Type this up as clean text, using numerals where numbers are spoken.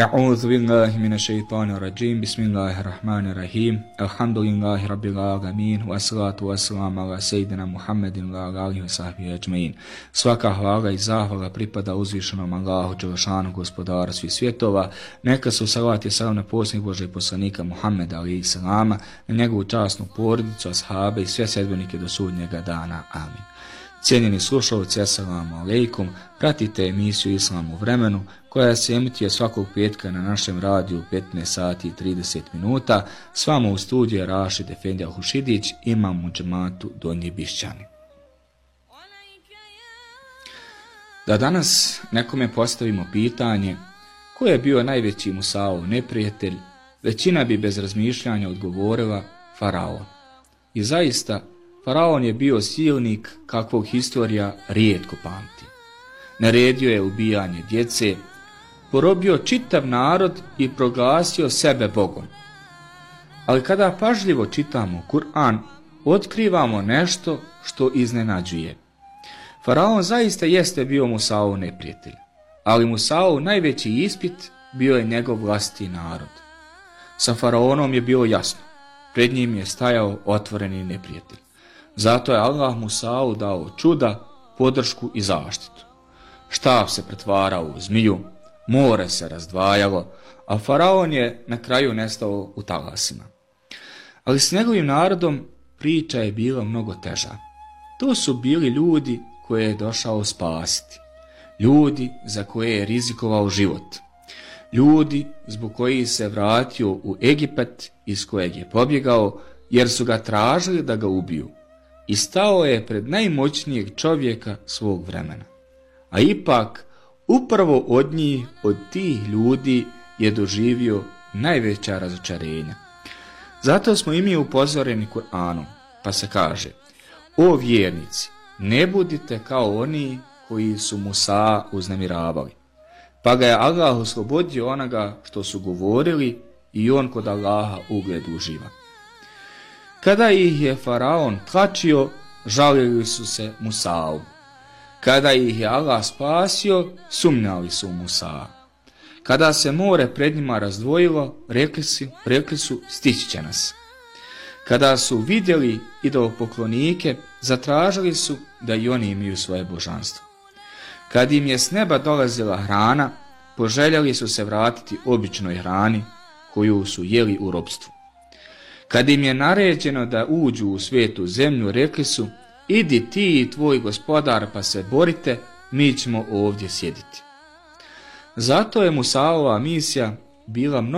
A'udhu billahi minash shaitani rajim. Bismillahirrahmanirrahim. Alhamdulillahi rabbil alamin. Wassalatu wassalamu ala sayyidina Muhammedin wa ala alihi wa sahbihi ajma'in. Svaka hvala i zahvala pripada uzvišenom Allahu dželešanu, gospodaru svih svjetova. Neka su salat i salam na posljednjeg Božjeg poslanika Muhammeda alejhi selama, na njegovu časnu porodicu, ashabe i sve sledbenike do sudnjega dana. Amin. Cijenjeni slušalci, assalamu alejkum. Pratite emisiju Islam u vremenu koja se emituje svakog petka na našem radiju 15 sati i 30 minuta. S vama u studiju je Rašid Efendija Hušidić, imam u džematu Donji Bišćani. Da danas nekome postavimo pitanje ko je bio najveći Musaov neprijatelj, većina bi bez razmišljanja odgovorila Faraon. I zaista, Faraon je bio silnik kakvog historija rijetko pamti. Naredio je ubijanje djece, porobio čitav narod i proglasio sebe Bogom. Ali kada pažljivo čitamo Kur'an, otkrivamo nešto što iznenađuje. Faraon zaista jeste bio Musaov neprijatelj, ali Musaov najveći ispit bio je njegov vlastiti narod. Sa Faraonom je bilo jasno, pred njim je stajao otvoreni neprijatelj. Zato je Allah Musau dao čuda, podršku i zaštitu. Štab se pretvarao u zmiju, more se razdvajalo, a Faraon je na kraju nestao u talasima. Ali s njegovim narodom priča je bila mnogo teža. To su bili ljudi koje je došao spasiti, ljudi za koje je rizikovao život, ljudi zbog kojih se vratio u Egipat iz kojeg je pobjegao jer su ga tražili da ga ubiju. I stao je pred najmoćnijeg čovjeka svog vremena. A ipak, upravo od njih, od tih ljudi, je doživio najveća razočarenja. Zato smo i mi upozoreni Kur'anom, pa se kaže: o vjernici, ne budite kao oni koji su Musa uznemiravali. Pa ga je Allah oslobodio onoga što su govorili i on kod Allaha ugled uživa. Kada ih je Faraon tlačio, žalili su se Musau. Kada ih je Allah spasio, sumnjali su u Musa. Kada se more pred njima razdvojilo, rekli su stići će nas. Kada su vidjeli idolopoklonike, zatražili su da i oni imaju svoje božanstvo. Kad im je s neba dolazila hrana, poželjeli su se vratiti običnoj hrani koju su jeli u ropstvu. Kad im je naređeno da uđu u svetu zemlju, rekli su: idi ti i tvoj gospodar pa se borite, mi ćemo ovdje sjediti. Zato je Musaova misija bila mnogo